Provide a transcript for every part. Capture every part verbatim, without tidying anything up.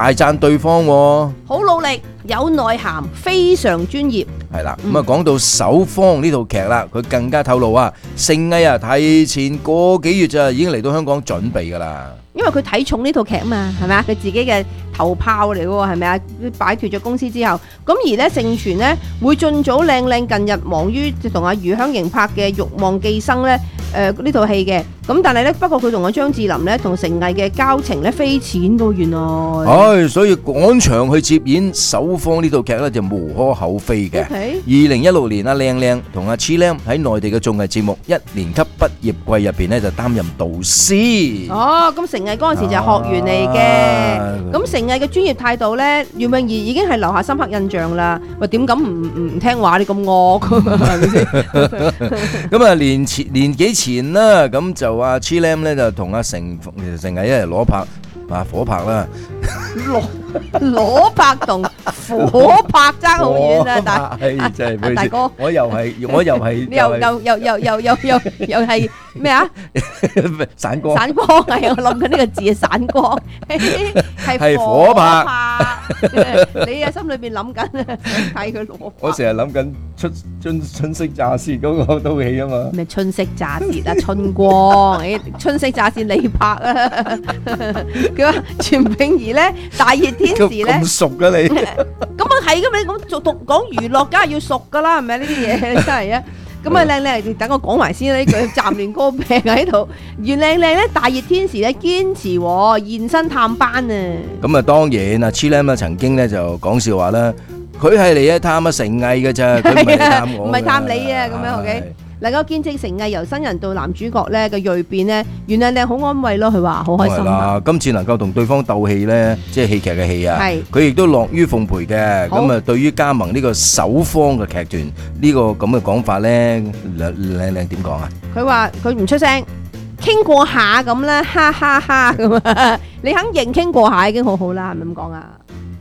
大讚對方喎。 好努力，有內涵，非常專業。 係啦，咁啊講到首方呢套劇啦，佢更加透露啊，成毅啊提前個幾月咋已經嚟到香港準備噶啦。 因為佢睇重呢套劇啊嘛，係咪啊？佢自己嘅頭炮嚟嘅喎，係咪啊？擺脫咗公司之後，咁而咧盛傳咧會盡早靚靚近日忙於同阿余香凝拍嘅《慾望寄生》咧，誒呢套戲嘅。咁但係咧，不過佢同阿張智霖咧同成毅嘅交情咧非淺噶，原來。 唉，所以趕場去接演首方呢套劇咧就無可厚非嘅。二零一六年阿靚靚同阿 Chilam 喺內地嘅綜藝節目《一年級畢業季》入邊咧就擔任導師。 哦，咁成毅嗰陣時就係學員嚟嘅。咁成毅嘅專業態度咧，袁詠儀已經係留下深刻印象啦。喂，點敢唔唔唔聽話？你咁惡，係咪先？ 咁啊，年前年幾前啦，咁就阿 Chilam 咧就同阿成成毅一齊攞拍啊火拍啦。 攞攞拍同火拍爭好遠啊！大真係大哥， 我又係我又係又又又又又又又又係咩啊？ 散光散光係我諗緊呢個字係散光，係火拍。你啊心裏邊諗緊啊，睇佢攞拍。 我成日諗緊出春春色乍泄嗰個套戲啊嘛。 咩春色乍泄啊？春光，誒春色乍泄你拍啊！佢話全炳儀咧。大熱天時咧， 咁熟噶你？ 咁啊係噶嘛？你咁做讀講娛樂，梗係要熟噶啦，係咪呢啲嘢真係啊？咁啊靚靚，等我講埋先啦，呢句暫亂歌病喺度。袁靚靚咧，大熱天時咧堅持現身探班啊！ 咁啊當然啊 Chilam 啊曾經咧就講笑話啦，佢係嚟啊探阿成毅嘅咋，佢唔係探我， 唔係探你啊咁樣 OK。能夠見證成毅由新人到男主角咧嘅鋭變咧，袁靚靚好安慰咯，佢話好開心啊！ 今次能夠同對方鬥戲咧，即係戲劇嘅戲啊，佢亦都樂於奉陪嘅。咁啊，對於加盟呢個首方嘅劇團呢個咁嘅講法咧，靚靚靚點講啊？ 佢話佢唔出聲，傾過下咁啦，哈哈哈咁啊！你肯認傾過下已經好好啦，係咪咁講啊？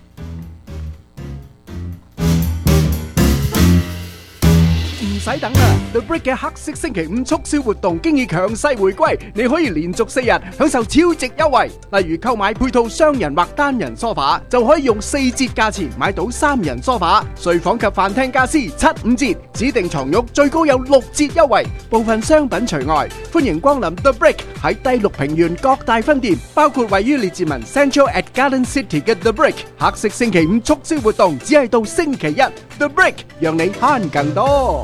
唔使等啦 ，The Brick 嘅黑色星期五促銷活動經已強勢回歸，你可以連續四日享受超值優惠。例如購買配套雙人或單人梳化，就可以用四折價錢買到三人梳化。睡房及飯廳家私七五折，指定床褥最高有六折優惠，部分商品除外。歡迎光臨 The Brick 喺第六平原各大分店，包括位於列治文 Central at Garden City 嘅 The Brick 黑色星期五促銷活動，只係到星期一。The Brick 讓你慳更多。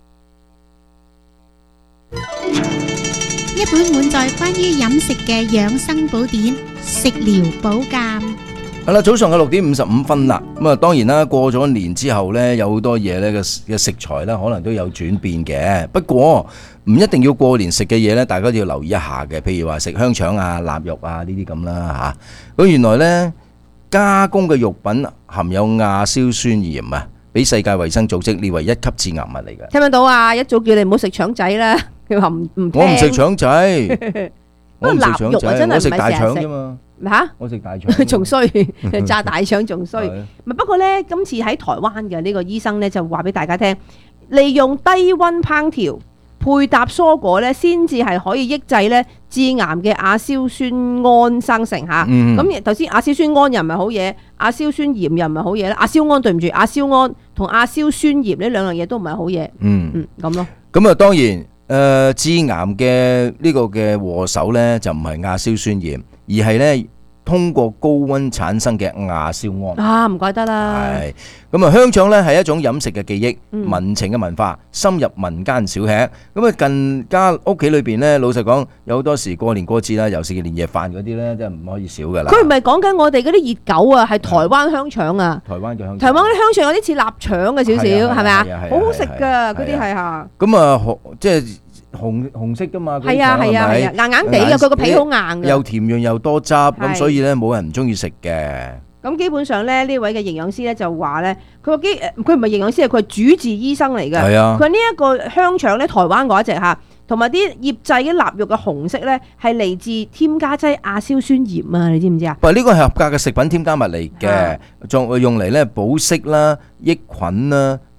一本滿載關於飲食嘅養生寶典，食療保鑑。 係啦，早上嘅六點五十五分啦。咁啊，當然啦，過咗年之後呢，有好多嘢呢嘅嘅食材呢，可能都有轉變嘅。不過唔一定要過年食嘅嘢呢，大家都要留意一下嘅。譬如話食香腸啊、臘肉啊呢啲咁啦吓。咁原來呢，加工嘅肉品含有亞硝酸鹽啊，俾世界衛生組織列為一級致癌物嚟嘅。 聽唔聽到啊？一早叫你唔好食腸仔啦。佢話唔唔聽， 我唔食腸仔，我唔食腸仔，我食大腸啫嘛。 吓， 我食大腸， 仲衰，炸大腸仲衰。咪不過咧，今次喺台灣嘅呢個醫生咧就話俾大家聽，利用低溫烹調配搭蔬果咧，先至係可以抑制咧致癌嘅亞硝酸胺生成吓。咁頭先亞硝酸胺又唔係好嘢，亞硝酸鹽又唔係好嘢咧。亞硝胺對唔住，亞硝胺同亞硝酸鹽呢兩樣嘢都唔係好嘢。嗯嗯，咁咯。 咁啊，當然。誒、呃、致癌嘅呢個嘅禍首呢，就唔係亞硝酸鹽，而係呢通過高溫產生嘅亞硝胺。 啊，唔怪得啦。 係咁啊，香腸呢係一種飲食嘅記憶、嗯、民情嘅文化，深入民間小吃。咁啊，近家屋企裏邊呢，老實講，有好多時過年過節啦，尤其是年夜飯嗰啲呢，真係唔可以少噶啦。佢唔係講緊我哋嗰啲熱狗啊，係台灣香腸啊。 台灣嘅香腸， 台灣啲香腸有啲似臘腸嘅少少，係咪啊？好好食噶，嗰啲係嚇。 咁啊，即係。紅紅色噶嘛， 係啊係啊係啊，硬硬地嘅，佢個皮好硬嘅， 又甜潤又多汁，咁所以咧冇人唔中意食嘅。 咁基本上咧，呢位嘅營養師咧就話咧，佢個基佢唔係營養師，佢係主治醫生嚟嘅。係啊，佢呢一個香腸咧，台灣嗰一隻嚇，同埋啲醃製嘅臘肉嘅紅色咧，係嚟自添加劑亞硝酸鹽啊！你知唔知啊？ 喂，呢個係合格嘅食品添加物嚟嘅，仲用嚟咧保濕啦、抑菌啦。即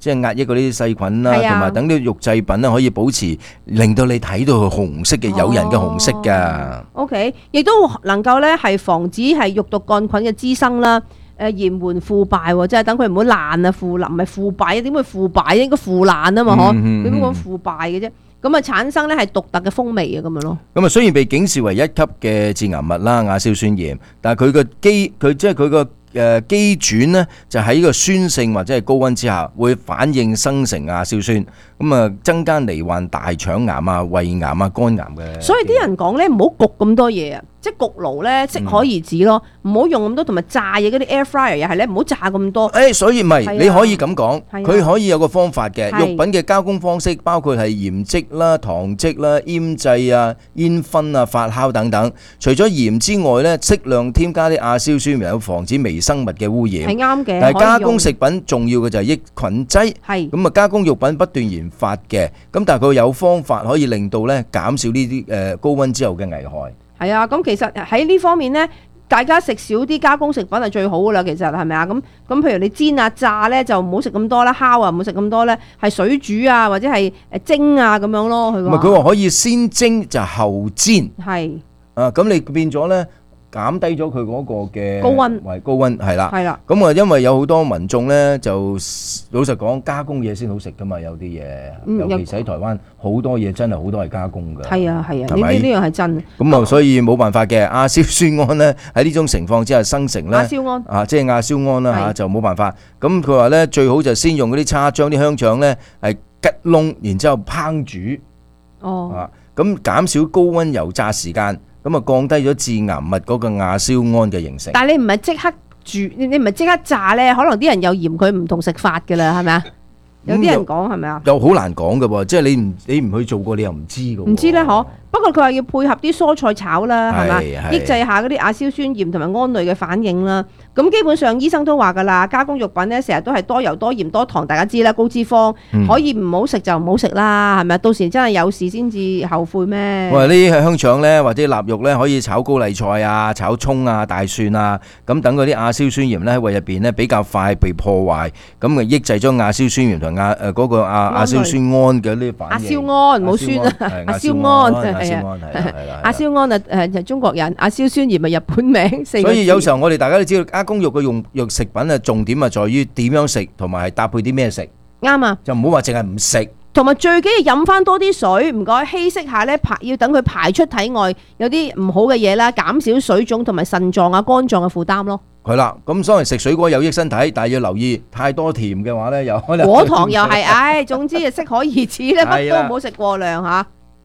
即係壓抑嗰啲細菌啦， 係啊同埋等啲肉製品咧可以保持，令到你睇到佢紅色嘅誘人嘅紅色㗎。 O K， 亦都能夠咧係防止係肉毒桿菌嘅滋生啦。誒延緩腐敗喎，即係等佢唔好爛啊腐爛，唔係腐敗，點會腐敗？應該腐爛啊嘛，嗬、嗯？點講腐敗嘅啫？咁啊產生咧係獨特嘅風味啊，咁樣咯。 咁啊雖然被警示為一級嘅致癌物啦，亞硝酸鹽，但係佢個基佢即係佢個誒基轉呢，就喺個酸性或者係高溫之下，會反應生成亞硝酸，咁啊增加罹患大腸癌啊、胃癌啊、肝癌嘅。 所以啲人講咧，唔好焗咁多嘢啊！即係焗爐咧，適可而止咯，唔好、嗯、用咁多，同埋炸嘢嗰啲 air fryer 又係咧，唔好炸咁多。誒、 欸，所以唔係、啊、你可以咁講，佢、啊、可以有個方法嘅。肉品嘅加工方式包括係鹽漬啦、糖漬啦、醃製啊、煙燻啊、發酵等等。除咗鹽之外咧，適量添加啲亞硝酸鹽，有防止微生物嘅污染。係啱嘅。但係加工食品重要嘅就係抑菌劑。係。咁啊，加工肉品不斷研發嘅，咁但係佢有方法可以令到咧減少呢啲誒高溫之後嘅危害。係啊，咁其實喺呢方面呢，大家食少啲加工食品係最好噶啦。其實係咪啊？咁咁，譬如你煎啊、炸呢，就唔好食咁多啦；烤啊，唔好食咁多呢，係水煮啊，或者係誒蒸啊咁樣咯。佢話佢話可以先蒸就後煎。係啊，咁你變咗呢，減低咗佢嗰個嘅高溫，為高溫係啦，係啦。咁啊，因為有好多民眾咧，就老實講加工嘢先好食噶嘛，有啲嘢，嗯、尤其是喺台灣好多嘢真係好多係加工㗎。係啊係啊，呢呢樣係真。咁啊，所以冇辦法嘅，亞硝酸胺咧喺呢種情況之下生成咧，亞硝胺啊，即係亞硝胺啦嚇，就冇辦法。咁佢話咧最好就先用嗰啲叉將啲香腸咧係吉窿，然之後烹煮。哦。啊，咁減少高溫油炸時間。咁啊，降低咗致癌物嗰個亞硝胺嘅形成。但係你唔係即刻煮，你唔係即刻炸咧，可能啲人又嫌佢唔同食法㗎啦，係咪啊？有啲人講係咪啊？又好難講㗎喎，即係你唔你唔去做過，你又唔知㗎喎。唔知咧，嗬。不過佢話要配合啲蔬菜炒啦，係嘛？抑制下嗰啲亞硝酸鹽同埋胺類嘅反應啦。咁基本上醫生都話㗎啦，加工肉品咧成日都係多油多鹽多糖，大家知啦，高脂肪，嗯、可以唔好食就唔好食啦，係咪？到時真係有事先至後悔咩？喂，呢啲香腸咧或者臘肉咧可以炒高麗菜啊、炒葱啊、大蒜啊，咁等嗰啲亞硝酸鹽咧喺胃入邊咧比較快被破壞，咁啊抑制咗亞硝酸鹽同亞誒嗰個亞亞硝酸胺嘅呢啲反應。亞硝胺唔好酸啊，亞硝胺。係啊，亞硝胺啊，誒就中國人，亞硝酸鹽咪日本名。所以有時候我哋大家都知道加工肉嘅用肉食品啊，重點啊在於點樣食，同埋係搭配啲咩食。啱啊，就唔好話淨係唔食。同埋最緊要飲翻多啲水，唔該稀釋下咧排，要等佢排出體外有啲唔好嘅嘢啦，減少水腫同埋腎臟啊、肝臟嘅負擔咯。係啦，咁所以食水果有益身體，但係要留意太多甜嘅話咧，又可能果糖又係，唉，總之就適可而止咧，乜都唔好食過量嚇。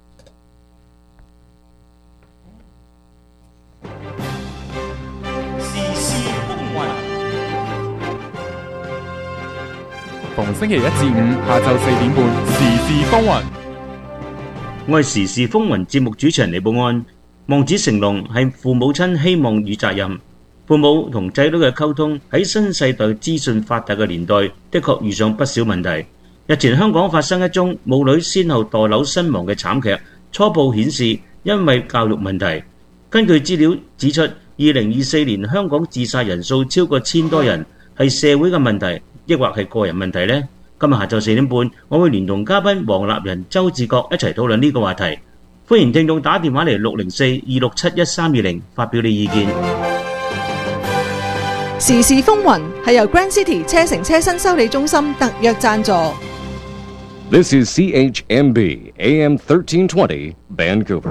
逢星期一至五下晝四點半，時事風雲。我係時事風雲節目主持人李寶安。望子成龍係父母親希望與責任。父母同仔女嘅溝通喺新世代資訊發達嘅年代，的確遇上不少問題。日前香港發生一宗母女先後墮樓身亡嘅慘劇，初步顯示因為教育問題。根據資料指出，二零二四年香港自殺人數超過千多人，係社會嘅問題，抑或係個人問題呢？今日下晝四點半，我會聯同嘉賓黃立仁、周志國一齊討論呢個話題。歡迎聽眾打電話嚟六零四二六七一三二零發表你意見。 時事風雲係由 Grand City 車城車新修理中心特約贊助。 This is C H M B A M thirteen twenty Vancouver。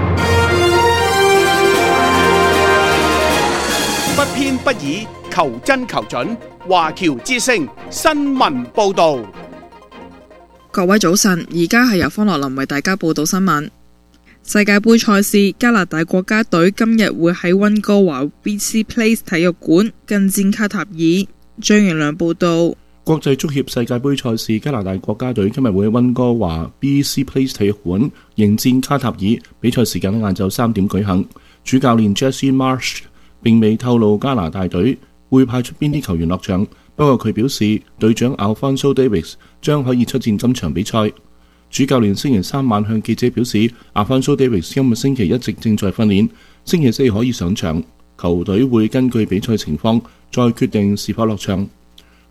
不偏不倚，求真求準。華僑之聲新聞報道。 各位早晨，而家係由方樂林為大家報道新聞。世界盃賽事，加拿大國家隊今日會喺溫哥華 B C Place 體育館近戰卡塔爾。張元良報道。 國際足協世界盃賽事，加拿大國家隊今日會喺溫哥華 B C Place 體育館迎戰卡塔爾，比賽時間喺晏晝三點舉行。主教練 Jesse Marsh 並未透露加拿大隊會派出邊啲球員落場，不過佢表示隊長 Alphonso Davies 將可以出戰今場比賽。主教練星期三晚向記者表示 Alphonso Davies 今日星期一直正在訓練，星期四可以上場，球隊會根據比賽情況再決定是否落場。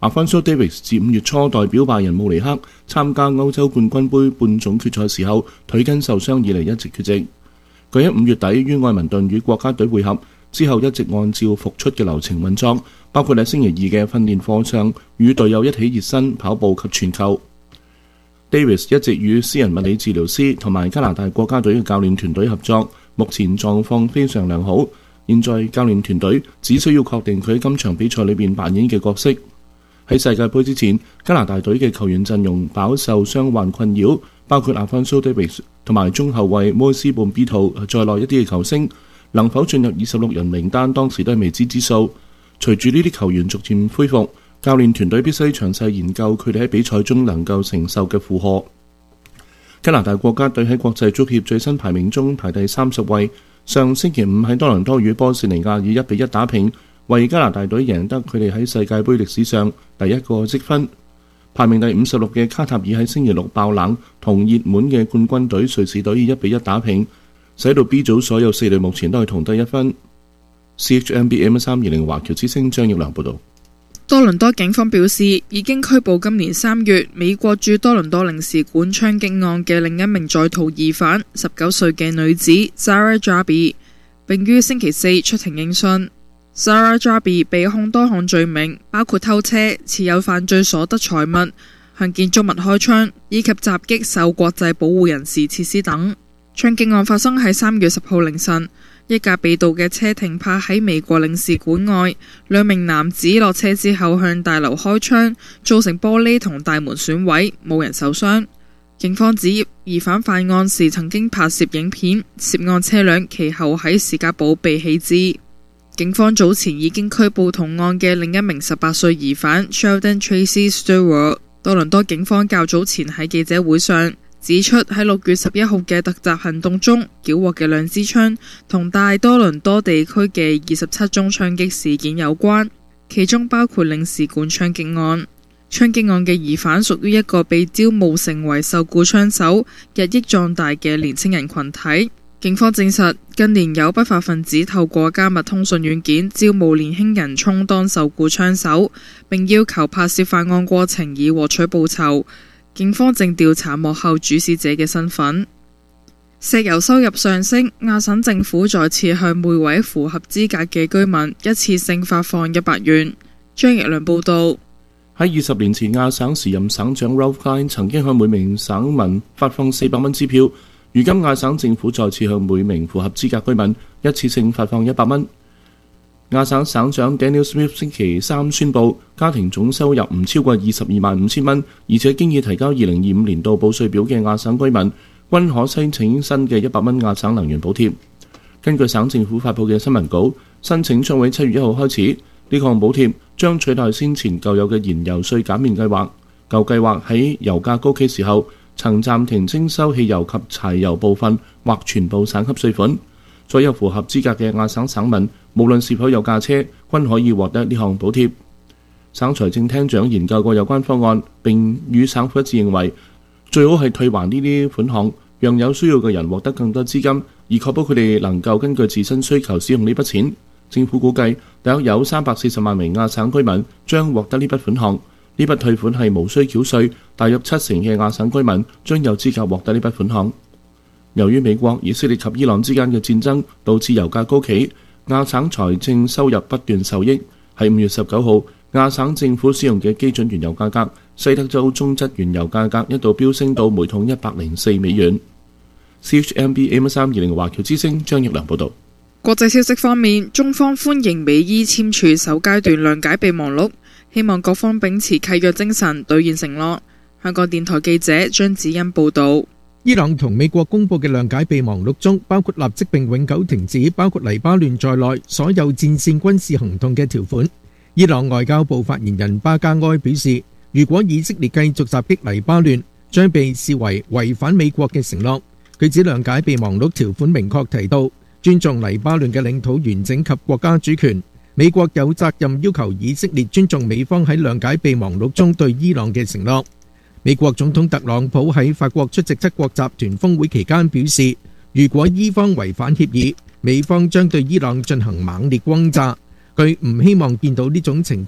阿方蘇 Davies 自五月初代表拜仁慕尼黑參加歐洲冠軍杯半總決賽時候腿筋受傷以嚟一直缺席。佢喺五月底於愛民頓與國家隊會合之後，一直按照復出嘅流程運作，包括喺星期二嘅訓練課上與隊友一起熱身、跑步及傳球。Davies 一直與私人物理治療師同埋加拿大國家隊嘅教練團隊合作，目前狀況非常良好。現在教練團隊只需要確定佢喺今場比賽裏邊扮演嘅角色。喺世界盃之前，加拿大隊嘅球員陣容飽受傷患困擾，包括阿方蘇 Davies 同埋中後衛摩斯本比圖在內一啲嘅球星，能否進入二十六人名單當時都係未知之數。隨住呢啲球員逐漸恢復，教練團隊必須詳細研究佢哋喺比賽中能夠承受嘅負荷。加拿大國家隊喺國際足協最新排名中排第三十位，上星期五喺多倫多與波士尼亞以一比一打平，為加拿大隊贏得佢哋喺世界盃歷史上第一個積分。排名第五十六嘅卡塔爾喺星期六爆冷，同熱門嘅冠軍隊瑞士隊以一比一打平，使到 B 組所有四隊目前都係同得一分。C H M B M 三二零華僑之星張玉良報導。 多倫多警方表示，已經拘捕今年三月美國駐多倫多領事館槍擊案嘅另一名在逃疑犯，十九歲嘅女子 Sarah Jabi， 並於星期四出庭應訊。Sarah Jabi 被控多項罪名，包括偷車、持有犯罪所得財物、向建築物開槍，以及襲擊受國際保護人士設施等。槍擊案發生喺三月十號凌晨，一架被盜嘅車停泊喺美國領事館外，兩名男子落車之後向大樓開槍，造成玻璃同大門損毀，冇人受傷。警方指疑犯犯案時曾經拍攝影片，涉案車輛其後喺士嘉堡被棄置。警方早前已經拘捕同案嘅另一名十八歲疑犯 Sheldon Tracy Stewart。多倫多警方較早前喺記者會上指出，喺六月十一號嘅突襲行動中繳獲嘅兩支槍同大多倫多地區嘅二十七宗槍擊事件有關，其中包括領事館槍擊案。槍擊案嘅疑犯屬於一個被招募成為受僱槍手、日益壯大嘅年輕人群體。警方證實，近年有不法分子透過加密通訊軟件招募年輕人充當受僱槍手，並要求拍攝犯案過程以獲取報酬。警方正調查幕後主使者嘅身份。石油收入上升，亞省政府再次向每位符合資格嘅居民一次性發放一百元。張奕良報導。 喺二十年前，亞省時任省長 Ralph Klein 曾經向每名省民發放四百蚊支票。如今亞省政府再次向每名符合資格居民一次性發放一百蚊。亞省省長 Daniel Smith 星期三宣布，家庭總收入唔超過二十二萬五千蚊，而且經已提交二零二五年度報稅表嘅亞省居民，均可申請新嘅一百蚊亞省能源補貼。根據省政府發布嘅新聞稿，申請將喺七月一號開始。呢項補貼將取代先前舊有嘅燃油稅減免計劃。舊計劃喺油價高企時候，曾暫停徵收汽油及柴油部分或全部省級稅款。所有符合資格嘅亞省省民，無論是否有駕車，均可以獲得呢項補貼。省財政廳長研究過有關方案，並與省府一致認為，最好係退還呢啲款項，讓有需要嘅人獲得更多資金，以確保佢哋能夠根據自身需求使用呢筆錢。政府估計大約有三百四十萬名亞省居民將獲得呢筆款項。呢筆退款係無需繳稅，大約七成嘅亞省居民將有資格獲得呢筆款項。由於美國、以色列及伊朗之間嘅戰爭導致油價高企，亞省財政收入不斷受益。喺五月十九號，亞省政府使用嘅基準原油價格，西德州中質原油價格一度飆升到每桶一百零四美元。C H M B M 三二零華僑之星張奕良報導。 國際消息方面，中方歡迎美伊簽署首階段諒解備忘錄，希望各方秉持契約精神，兌現承諾。香港電台記者張子欣報導。 伊朗同美國公佈嘅諒解備忘錄中，包括立即並永久停止包括黎巴嫩在內所有戰線軍事行動嘅條款。伊朗外交部發言人巴加埃表示，如果以色列繼續襲擊黎巴嫩，將被視為違反美國嘅承諾。佢指諒解備忘錄條款明確提到，尊重黎巴嫩嘅領土完整及國家主權。美國有責任要求以色列尊重美方喺諒解備忘錄中對伊朗嘅承諾。美國總統特朗普喺法國出席七國集團峰會期間表示，如果伊方違反協議，美方將對伊朗進行猛烈轟炸。佢唔希望見到呢種情況，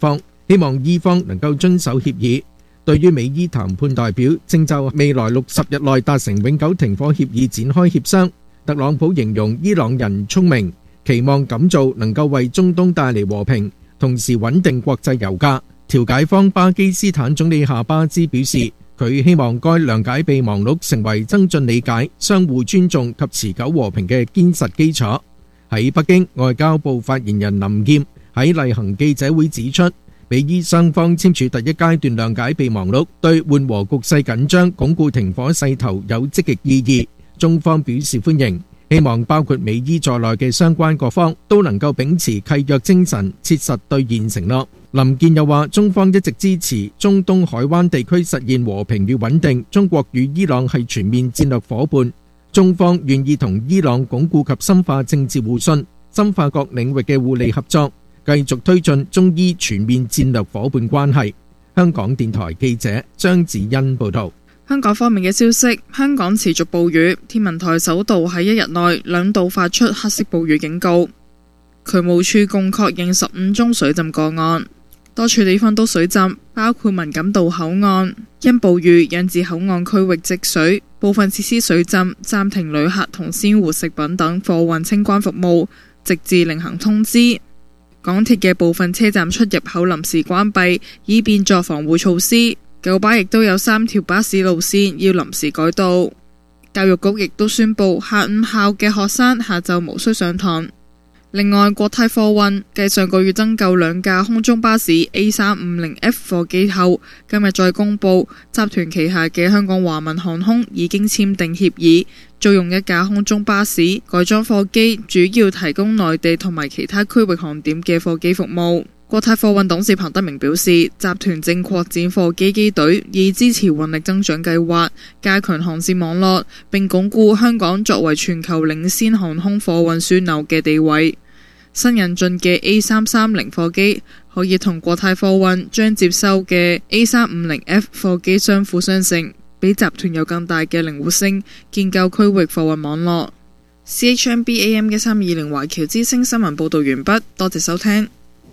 希望伊方能夠遵守協議。對於美伊談判代表正就未來六十日內達成永久停火協議展開協商，特朗普形容伊朗人聰明，期望咁做能夠為中東帶嚟和平，同時穩定國際油價。調解方巴基斯坦總理夏巴茲表示，佢希望該諒解備忘錄成為增進理解、相互尊重及持久和平嘅堅實基礎。喺北京，外交部發言人林劍喺例行記者會指出，美伊雙方簽署第一階段諒解備忘錄，對緩和局勢緊張、鞏固停火勢頭有積極意義。中方表示歡迎，希望包括美伊在內嘅相關各方都能夠秉持契約精神，切實兌現承諾。林健又話，中方一直支持中東海灣地區實現和平與穩定，中國與伊朗係全面戰略夥伴，中方願意同伊朗鞏固及深化政治互信，深化各領域嘅互利合作，繼續推進中伊全面戰略夥伴關係。香港電台記者張子欣報道。 香港方面嘅消息，香港持續暴雨，天文台首度喺一日內兩度發出黑色暴雨警告。渠務處共確認十五宗水浸個案，多處地方都水浸，包括文錦渡口岸，因暴雨引致口岸區域積水，部分設施水浸，暫停旅客同鮮活食品等貨運清關服務，直至另行通知。港鐵嘅部分車站出入口臨時關閉，以便作防護措施。九巴亦都有三條巴士路線要臨時改道。教育局亦都宣布，下午校嘅學生下晝無需上堂。另外，國泰貨運繼上個月增購兩架空中巴士 A 三五零 F 貨機後，今日再公布集團旗下嘅香港華民航空已經簽訂協議，租用一架空中巴士改裝貨機，主要提供內地同埋其他區域航點嘅貨機服務。國泰貨運董事彭德明表示，集團正擴展貨機機隊，以支持運力增長計劃，加強航線網絡，並鞏固香港作為全球領先航空貨運樞紐嘅地位。新引進嘅 A 三三零貨機可以同國泰貨運將接收嘅 A 三五零 F 貨機相輔相成，俾集團有更大嘅靈活性，建構區域貨運網絡。C H M B A M 嘅三二零華僑之聲新聞報道完畢，多謝收聽。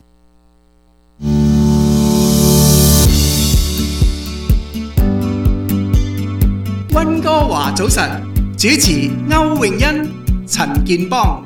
溫哥華早晨，主持歐詠欣、陳健邦。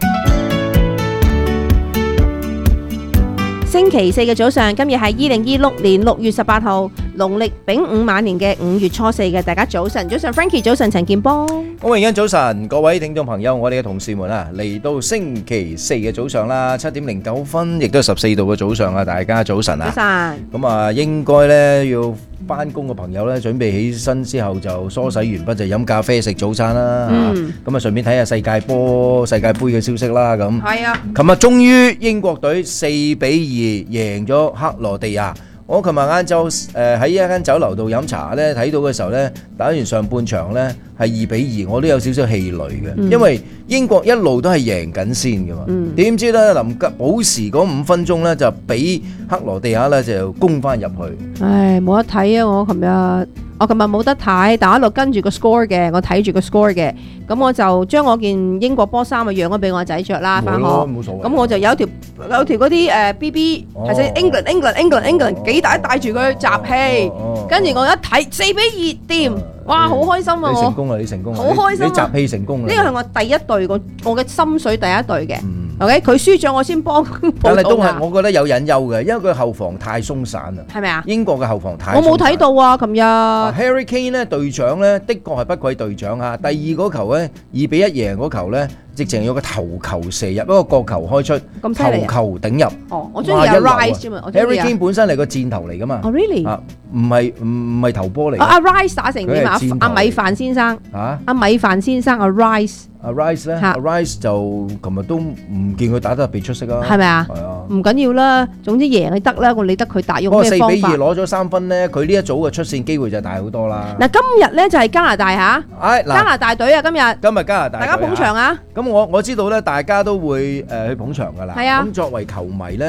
星期四嘅早上，今日係二零二六年六月十八號，農曆丙午晚年嘅五月初四嘅，大家早晨，早晨 Frankie， 早晨陳健邦， 歐詠欣早晨，各位聽眾朋友，我哋嘅同事們啊，嚟到星期四嘅早上啦，七點零九分，亦都係十四度嘅早上啊，大家早晨啊， 早晨， 咁啊，應該咧要翻工嘅朋友咧，準備起身之後就梳洗完畢就飲咖啡食早餐啦， 嗯， 咁啊順便睇下世界波、世界盃嘅消息啦，咁， 係啊， 琴日終於英國隊四比二贏咗克羅地亞。我琴日晏晝誒喺一間酒樓度飲茶咧，睇到嘅時候咧，打完上半場咧係二比二，我都有少少氣餒嘅， 嗯、 因為英國一路都係贏緊先嘅嘛。點、嗯、知咧臨急補時嗰五分鐘咧就俾克羅地亞咧就攻翻入去。 唉，冇得睇啊！我琴日我琴日冇得睇，但係一路跟住個 score 嘅，我睇住個 score 嘅，咁我就將我件英國波衫啊讓咗俾我仔着啦，翻學。 冇所謂。 咁我就有條有條嗰啲誒 B B 係寫 England England England England 幾大帶住佢集氣，跟住我一睇四比二掂，哇好開心啊！ 你成功啦！你成功啦！ 好開心啊！ 你集氣成功啦！ 呢個係我第一隊個我嘅心水第一隊嘅。OK， 佢輸咗我先幫。 但係都係我覺得有隱憂嘅，因為佢後防太鬆散啦。 係咪啊？ 英國嘅後防太鬆散。 我冇睇到啊！琴日 Harry Kane 咧隊長咧，的確係不愧隊長啊！第二嗰球咧，二比一贏嗰球咧，直情有個頭球射入，一個角球開出，頭球頂入。 哦，我中意阿 Rice 啫嘛。 Harry Kane 本身係個箭頭嚟噶嘛。 哦 ，really？ 啊，唔係唔唔係頭波嚟。 阿 Rice 打成點啊？阿米飯先生。 嚇？ 阿米飯先生阿 Rice。 阿 Rice 咧，阿 Rice 就琴日都唔見佢打得特別出色啊。係咪啊？係啊。 唔緊要啦，總之贏你得啦，我理得佢打用咩方法。 不過四比二攞咗三分咧，佢呢一組嘅出線機會就大好多啦。 嗱，今日咧就係加拿大嚇，加拿大隊啊，今日。今日加拿大。大家捧場啊！ 咁我我知道咧，大家都會誒去捧場㗎啦。 係啊。 咁作為球迷咧，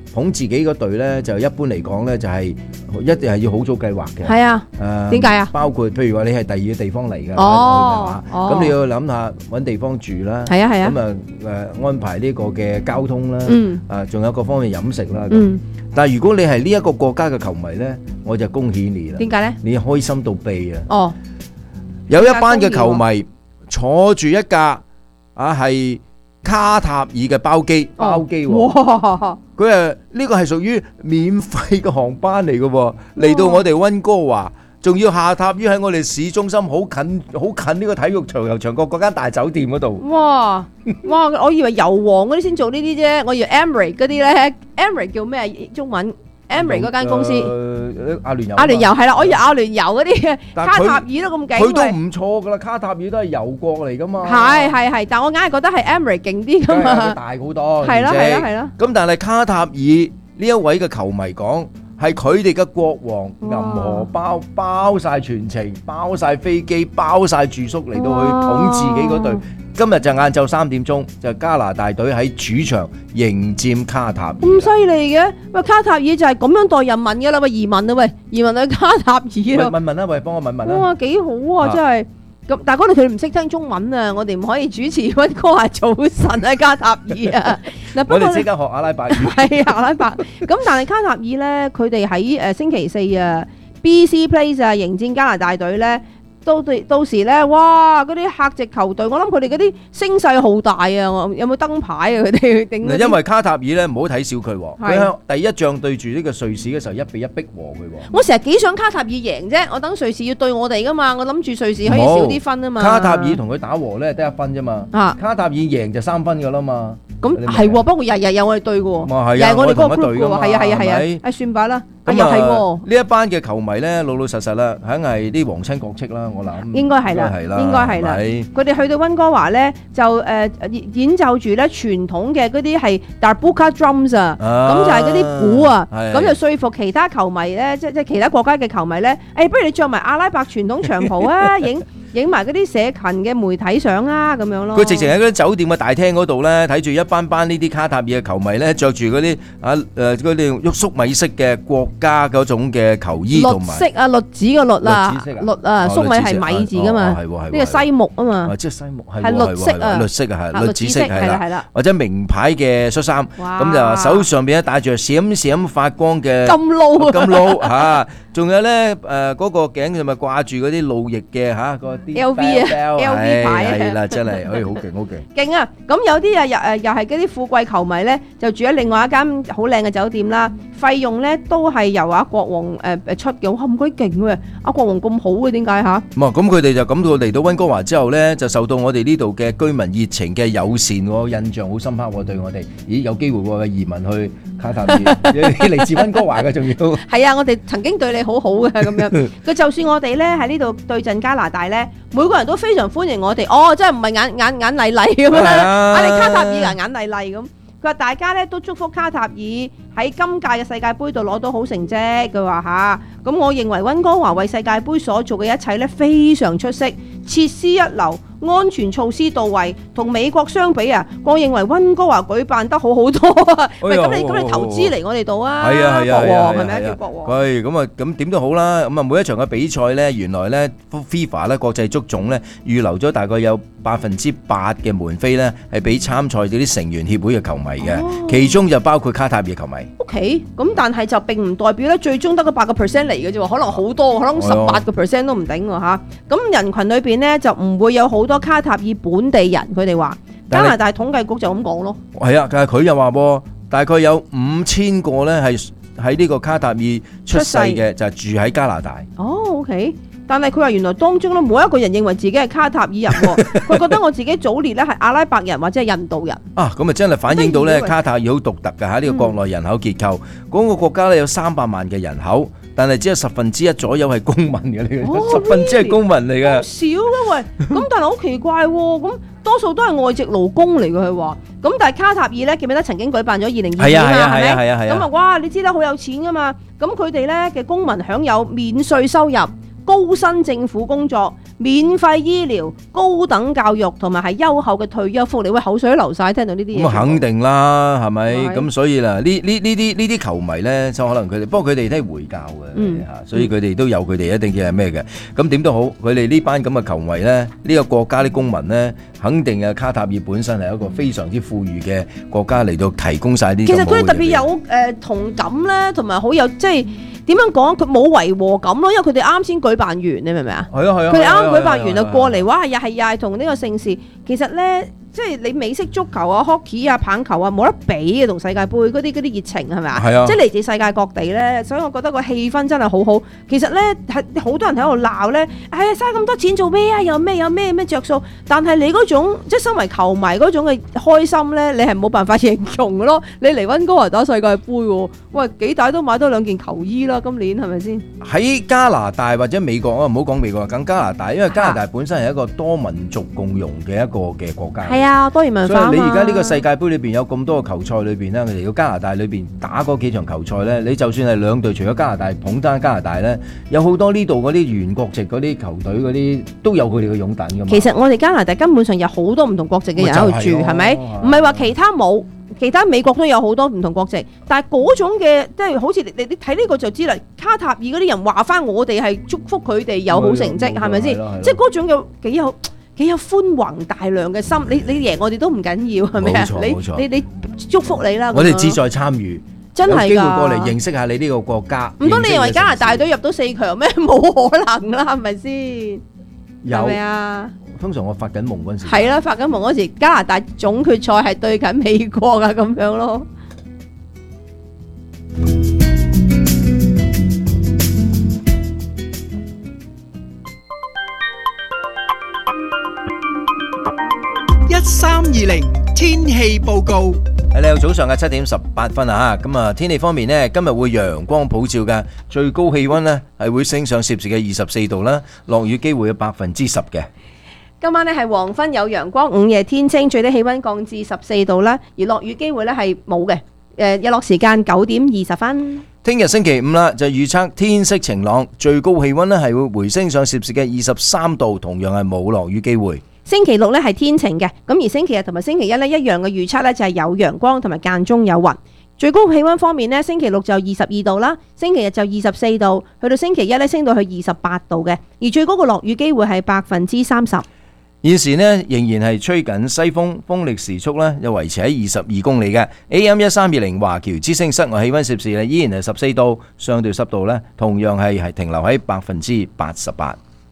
捧自己嗰隊咧，就一般嚟講咧，就係一定係要好早計劃嘅。 係啊， 誒點解啊？ 包括譬如話你係第二個地方嚟嘅， 哦哦咁你要諗下揾地方住啦。 係啊係啊咁啊誒安排呢個嘅交通啦。 嗯。 啊，仲有各方面飲食啦。 嗯。 但係如果你係呢一個國家嘅球迷咧，我就恭喜你啦。 點解咧？ 你開心到痹啊！ 哦， 有一班嘅球迷坐住一架啊係卡塔爾嘅包機，包機喎。 哇！ 佢誒呢個係屬於免費嘅航班嚟嘅喎，嚟到我哋溫哥華，仲要下榻於喺我哋市中心好近好近呢個體育場球場個嗰間大酒店嗰度。 哇哇！我以為油王嗰啲先做呢啲啫，我以為 Emirates 嗰啲咧 ，Emirates 叫咩中文 ？Emirates 嗰間公司， 誒阿聯酋。 阿聯酋係啦，我以為阿聯酋嗰啲嘅但卡塔爾佢都咁勁。 佢都唔錯噶啦，卡塔爾都係油國嚟噶嘛。 係係係，但我硬係覺得係 Emirates 勁啲噶梗係佢嘛。 大好多。 係啦面積係啦係啦。 咁但係卡塔爾呢一位嘅球迷講，係佢哋嘅國王銀荷包包晒全程，包晒飛機，包晒住宿嚟到去捧自己嗰隊。今日就晏晝三點鐘，就加拿大隊喺主場迎戰卡塔爾。 咁犀利嘅，喂卡塔爾就係咁樣待人民嘅啦，喂移民啊喂，移民去卡塔爾喂啊！ 問問啦，喂幫我問問啦。 哇，幾好啊， 啊真係。咁但係嗰度佢哋唔識聽中文啊，我哋唔可以主持溫哥華早晨啊，卡塔爾啊。嗱，不過咧我哋即刻學阿拉伯語。 係啊，阿拉伯。咁但係卡塔爾咧，佢哋喺誒星期四啊 ，B C Place 啊迎戰加拿大隊咧。到到時咧，哇！嗰啲客席球隊，我諗佢哋嗰啲聲勢浩大啊！有冇燈牌啊？佢哋頂嗰啲因為卡塔爾咧唔好睇小佢喎， 係佢喺第一仗對住呢個瑞士嘅時候一比一逼和佢喎。 我成日幾想卡塔爾贏啫，我等瑞士要對我哋噶嘛，我諗住瑞士可以少啲分啊嘛。 卡塔爾同佢打和咧得一分啫嘛， 啊卡塔爾贏就三分噶啦嘛。 咁係喎，不過日日有我哋對嘅喎， 嘛係啊又係我哋嗰個我哋同 group 嘅喎， 一隊㗎嘛係啊係啊係啊係咪， 誒算吧啦，啊咁又係啊喎。 呢一班嘅球迷咧老老實實啦，梗係啲皇親國戚啦，我諗應該係啦， 係啦， 應該係啦。 係佢哋去到溫哥華咧，就誒演演奏住咧傳統嘅嗰啲係 Darbuka drums 啊， 啊咁就係嗰啲鼓啊， 係咁就說服其他球迷咧，即即係其他國家嘅球迷咧，誒不如你着埋阿拉伯傳統長袍啊，影影埋嗰啲社群嘅媒體相啊，咁樣咯。 佢直情喺嗰啲酒店嘅大廳嗰度咧，睇住一班班呢啲卡塔爾嘅球迷咧，着住嗰啲啊誒嗰啲沃粟米色嘅國家嗰種嘅球衣同埋。 綠色啊，栗子嘅栗啊， 栗子色啊栗啊， 哦粟米係米字噶嘛， 哦係喎係喎呢個西木啊嘛啊，，即係西木係係喎綠色啊係喎綠色啊係啊綠紫色綠紫色係係啦係啦， 啦或者名牌嘅恤衫， 哇咁就手上邊咧戴住閃閃發光嘅金撈啊金撈嚇，仲有咧誒嗰個頸就咪掛住嗰啲路易嘅嚇嗰啲 L V 啊 bell， L V 牌啊係啦真係，哎好勁好勁。 勁啊！咁有啲啊又誒又係嗰啲富貴球迷咧，就住喺另外一間好靚嘅酒店啦，費用咧都係由阿國王誒誒出嘅，哇咁鬼勁喎！阿國王咁好嘅點解嚇？ 咁啊，咁佢哋就咁到嚟到溫哥華之後咧，就受到我哋呢度嘅居民熱情嘅友善喎，印象好深刻喎，對我哋。咦，有機會喎，移民去卡塔爾，你嚟自溫哥華嘅仲要。 係啊，我哋曾經對你好好嘅咁樣。佢就算我哋咧喺呢度對陣加拿大咧，每個人都非常歡迎我哋。哦，真係唔係眼眼眼麗麗咁樣， 係啊啊你卡塔爾啊眼麗麗咁。佢話大家咧都祝福卡塔爾喺今屆嘅世界盃度攞到好成績。佢話吓，咁我認為溫哥華為世界盃所做嘅一切咧非常出色，設施一流，安全措施到位，同美國相比啊，我認為溫哥華舉辦得好好多啊！喂，咁你咁你投資嚟我哋度啊？ 係啊係啊國係啊王係咪啊？ 係啊叫國王。 係咁啊，咁點都好啦。咁啊，每一場嘅比賽咧，原來咧 FIFA 咧國際足總咧預留咗大概有百分之八嘅門飛咧，係俾參賽嗰啲成員協會嘅球迷嘅，其中就包括卡塔爾球迷。 O K，咁但係就並唔代表咧最終得個八個 percent 嚟嘅啫喎，可能好多，可能十八個 percent 都唔頂喎嚇。咁人群裏邊咧就唔會有好多卡塔爾本地人，佢哋話加但係拿大統計局就咁講咯。 係啊，但係佢又話喎，大概有五千個咧係喺呢個卡塔爾出世嘅，就係住喺加拿大。 哦，O K。但係佢話原來當中咧冇一個人認為自己係卡塔爾人喎，佢覺得我自己祖列咧係阿拉伯人或者係印度人。 啊，咁啊真係反映到咧得意喎卡塔爾好獨特㗎嚇，呢個國內人口結構，嗰個國家咧有三百萬嘅人口，但係只有十分之一左右係公民嘅，呢哦個十分之一係公民嚟嘅。 少嘅喂，咁但係好奇怪喎，咁多數都係外籍勞工嚟嘅佢話，咁但係卡塔爾咧記唔記得曾經舉辦咗二零二二嘛， 係啊係啊係咪？ 係啊係啊係啊咁啊哇，你知啦，好有錢噶嘛，咁佢哋咧嘅公民享有免稅收入、高薪政府工作、 免費醫療、高等教育同埋係優厚嘅退休福利。喂，口水流晒，聽到呢啲嘢。 咁啊肯定啦，係咪？ 係咁所以啦，呢呢呢啲呢啲球迷咧，就可能佢哋，不過佢哋都係回教嘅， 嗯嚇所以佢哋都有佢哋一定嘅係咩嘅。咁點都好，佢哋呢班咁嘅球迷咧，呢個國家啲公民咧，肯定啊卡塔爾本身係一個非常之富裕嘅國家嚟到提供晒啲。 其實佢哋特別有誒同感咧，同埋好有即係點樣講？佢冇違和感咯，因為佢哋啱先舉辦完，你明唔明啊？ 係啊係啊， 佢哋啱啱舉辦完就係啊係啊過嚟，哇！又係又係同呢個盛事，其實咧。即係你美式足球啊、hockey 啊、棒球啊，冇得比嘅同世界盃嗰啲嗰啲熱情係咪啊？ 係啊即係嚟自世界各地咧，所以我覺得個氣氛真係好好。其實咧係好多人喺度鬧咧，係啊嘥咁多錢做咩啊？有咩有咩咩着數？但係你嗰種即係身為球迷嗰種嘅開心咧，你係冇辦法形容嘅咯。你嚟溫哥華打世界盃喎，喂幾大都買多兩件球衣啦，今年係咪先？ 喺加拿大或者美國啊，唔好講美國，更加拿大，因為加拿大本身係一個多民族共融嘅一個嘅國家。 係啊，多元文化啊嘛。 所以你而家呢個世界盃裏邊有咁多個球賽裏邊咧，佢哋個加拿大裏邊打嗰幾場球賽咧，你就算係兩隊，除咗加拿大捧單加拿大咧，有好多呢度嗰啲原國籍嗰啲球隊嗰啲都有佢哋嘅擁躉㗎嘛。 其實我哋加拿大根本上有好多唔同國籍嘅人喺度住，係咪？唔係話其他冇，其他美國都有好多唔同國籍，但係嗰種嘅即係好似你你睇呢個就知啦。卡塔爾嗰啲人話翻我哋係祝福佢哋有好成績，係咪先？即係嗰種嘅幾有。幾有寬宏大量嘅心，你你贏我哋都唔緊要，係咪啊？你你你祝福你啦！ 我哋志在參與， 真係㗎， 有機會過嚟認識下你呢個國家。 唔通你認為加拿大隊入到四強咩？冇可能啦，係咪先？係咪啊？ 通常我發緊夢嗰陣時， 係啦，發緊夢嗰時，加拿大總決賽係對緊美國啊，咁樣咯。 一三二零天氣報告。 喺你好早上嘅七點十八分啊！咁啊，天氣方面呢，今日會陽光普照嘅，最高氣溫呢係會升上攝氏嘅二十四度啦，落雨機會有百分之十嘅。 今晚呢係黃昏有陽光，午夜天清，最低氣溫降至十四度啦，而落雨機會呢係冇嘅。誒，日落時間九點二十分。 聽日星期五啦，就預測天色晴朗，最高氣溫呢係會回升上攝氏嘅二十三度，同樣係冇落雨機會。 星期六咧係天晴嘅，咁而星期日同埋星期一咧一樣嘅預測咧就係有陽光同埋間中有雲。最高氣溫方面咧，星期六就二十二度啦，星期日就二十四度，去到星期一咧升到去二十八度嘅，而最高嘅落雨機會係百分之三十。 現時呢仍然係吹緊西風，風力時速呢又維持喺二十二公里嘅。A M 一三二零華僑之聲室外氣溫攝氏咧依然係十四度，相對濕度呢同樣係係停留喺百分之八十八。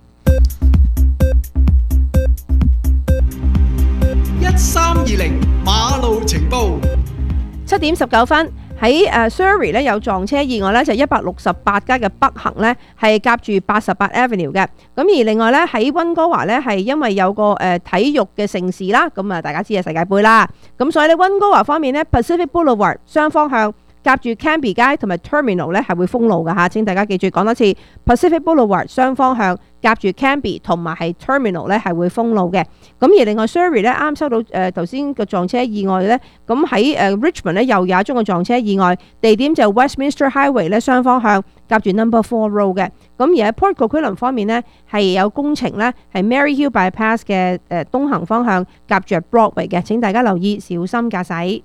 一三二零馬路情報， 七點十九分喺誒 Surrey 咧有撞車意外咧，就一百六十八街嘅北行咧係夾住八十八 Avenue 嘅。咁而另外咧喺溫哥華咧係因為有個誒體育嘅盛事啦，咁啊大家知係世界盃啦，咁所以咧溫哥華方面咧 Pacific Boulevard 雙方向夾住 Cambie 街同埋 Terminal 咧係會封路㗎嚇，請大家記住講多次 Pacific Boulevard 雙方向夾住 Cambie 同埋係 Terminal 咧係會封路嘅。咁而另外 Surrey 咧啱收到誒頭先個撞車意外咧，咁喺誒 Richmond 咧又有一宗嘅撞車意外，地點就 Westminster Highway 咧雙方向夾住 Number Four Road 嘅。咁而喺 Port Coquitlam 方面咧係有工程咧係 Mary Hill Bypass 嘅誒東行方向夾住 Broadway 嘅，請大家留意小心駕駛。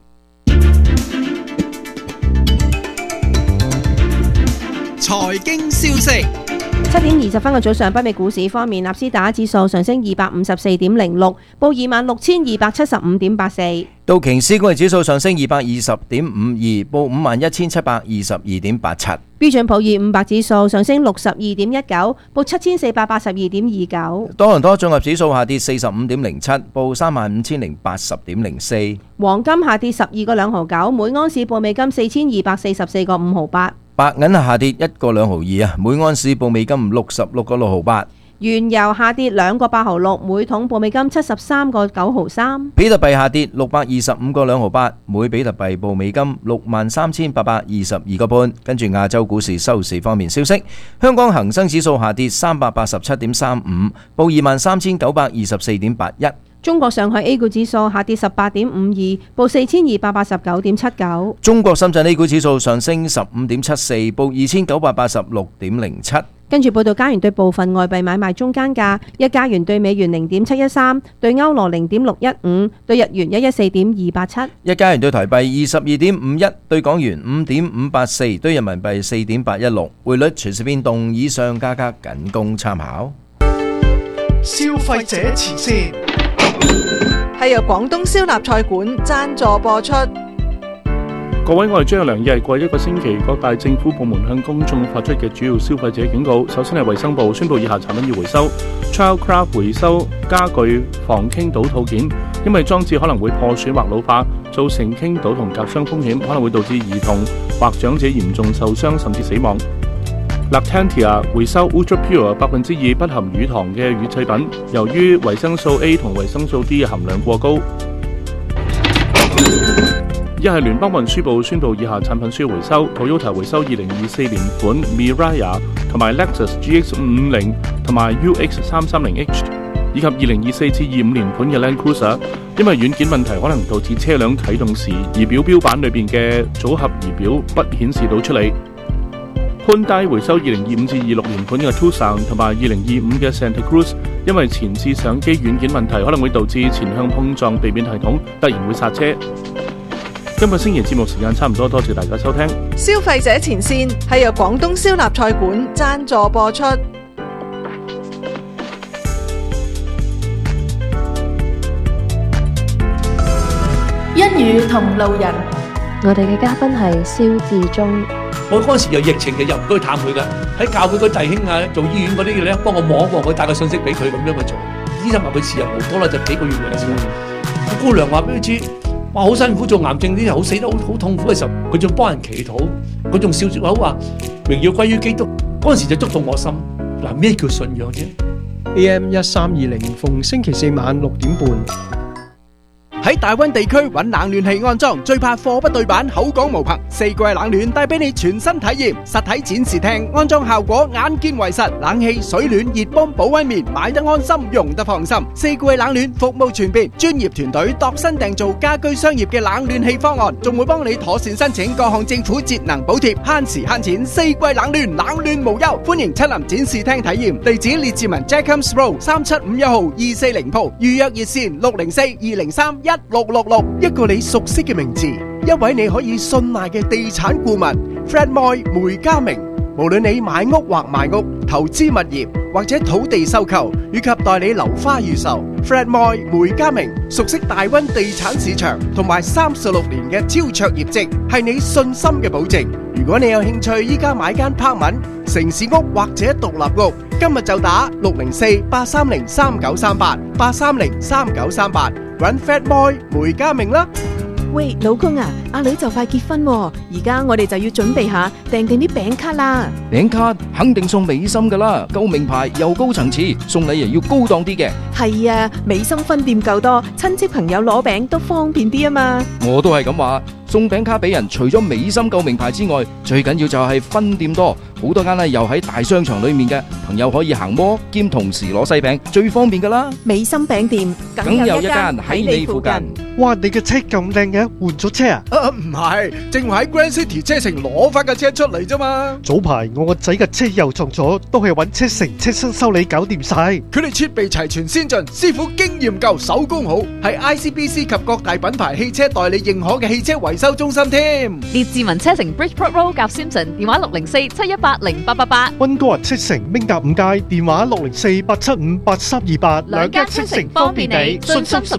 財經消息， 七點二十分嘅早上，北美股市方面，納斯達克指數上升二百五十四點零六，報二萬六千二百七十五點八四。 道瓊斯工業指數上升二百二十點五二，報五萬一千七百二十二點八七。 標準普爾五百指數上升六十二點一九，報七千四百八十二點二九。 多倫多綜合指數下跌四十五點零七，報三萬五千零八十點零四。 黃金下跌十二個兩毫九，每安士報美金四千二百四十四個五毫八。 白銀下跌一個兩毫二啊，每安士報美金六十六個六毫八。 原油下跌兩個八毫六，每桶報美金七十三個九毫三。 比特幣下跌六百二十五個兩毫八，每比特幣報美金六萬三千八百二十二個半。跟住亞洲股市收市方面消息，香港恒生指數下跌三百八十七點三五，報二萬三千九百二十四點八一。 中國上海 A 股指數下跌十八點五二，報四千二百八十九點七九。 中國深圳 A 股指數上升十五點七四，報二千九百八十六點零七。 跟住報道，加元對部分外幣買賣中間價：一加元對美元零點七一三，對歐羅零點六一五，對日元一一四點二八七。 一加元對台幣二十二點五一，對港元五點五八四，對人民幣四點八一六。匯率隨時變動，以上價格僅供參考。 消費者前線係由廣東燒臘菜館贊助播出。 各位，我係張良，亦係過一個星期各大政府部門向公眾發出嘅主要消費者警告。首先係衛生部宣布以下產品要回收 ：Childcraft 回收家具防傾倒套件，因為裝置可能會破損或老化，造成傾倒同夾傷風險，可能會導致兒童或長者嚴重受傷甚至死亡。Lactantia 回收 Ultra Pure 百分之二不含乳糖嘅乳製品，由於維生素 A 同維生素 D 嘅含量過高。一係聯邦運輸部宣布以下產品需要回收 ：Toyota 回收二零二四年款 Mirai 同埋 Lexus G X 五五零同埋 U X 三三零 H， 以及二零二四至二五年款嘅 Land Cruiser， 因為軟件問題可能導致車輛啟動時儀表標板裏邊嘅組合儀表不顯示到出嚟。Hyundai 回收二零二五至二六年款嘅 Tucson 同埋二零二五嘅 Santa Cruz， 因為前置相機軟件問題可能會導致前向碰撞地面系統突然會剎車。今個星期節目時間差唔多，多謝大家收聽。 消費者前線係由廣東燒臘菜館贊助播出。 一語同路人，我哋嘅嘉賓係蕭志忠。 我嗰陣時有疫情嘅，又唔該去探佢噶。喺教會嗰弟兄啊，做醫院嗰啲嘅咧，幫我望一望佢，帶個信息俾佢咁樣去做。醫生話佢時日無多啦，就幾個月嘅時候。個姑娘話俾佢知，哇，好辛苦做癌症呢啲，好死得好好痛苦嘅時候，佢仲幫人祈禱，佢仲笑住口話榮耀歸於基督。嗰陣時就觸動我心。嗱，咩叫信仰啫 ？A M 一三二零逢星期四晚六點半。 喺大溫地區揾冷暖氣安裝，最怕貨不對版，口講無憑。四季冷暖帶俾你全新體驗，實體展示廳安裝效果眼見為實，冷氣、水暖、熱泵、保溫棉，買得安心，用得放心。四季冷暖服務全面，專業團隊度身訂造家居商業嘅冷暖氣方案，仲會幫你妥善申請各項政府節能補貼，慳時慳錢。四季冷暖，冷暖無憂，歡迎親臨展示廳體驗。地址列治文 Jacobs Road 三七五一號二四零鋪，預約熱線六零四二零三一六六六，一個你熟悉嘅名字，一位你可以信賴嘅地產顧問 Fred Moy 梅家明。無論你買屋或賣屋、投資物業或者土地收購，以及代理樓花預售， Fred Moy 梅家明熟悉大溫地產市場同埋三十六年嘅超卓業績，係你信心嘅保證。如果你有興趣依家買間 apartment、城市屋或者獨立屋，今日就打六零四八三零三九三八八三零三九三八揾 Fred Moy 梅家明啦。 喂，老公啊，阿女就快結婚喎，而家我哋就要準備下訂定啲餅卡啦。 餅卡肯定送美心噶啦，夠名牌又高層次，送禮又要高檔啲嘅。 係啊，美心分店夠多，親戚朋友攞餅都方便啲啊嘛。 我都係咁話，送餅卡俾人，除咗美心夠名牌之外，最緊要就係分店多，好多間咧又喺大商場裏面嘅，朋友可以行摩兼同時攞西餅，最方便噶啦。 美心餅店梗有一間喺你附近。 哇，你嘅車咁靚嘅，換咗車啊？ 啊，唔係，正話喺 Grand City 車城攞翻架車出嚟啫嘛。 早排我個仔嘅車又撞咗，都係揾車城車身修理搞掂晒。 佢哋設備齊全先進，師傅經驗夠，手工好，係 I C B C 及各大品牌汽車代理認可嘅汽車維修中心添。 列治文車城 Bridgeport Road 夾 Simpson， 電話六零四七一八零八八八。 溫哥華車城明達五街，電話六零四八七五八三二八。 兩家車城方便你，信心十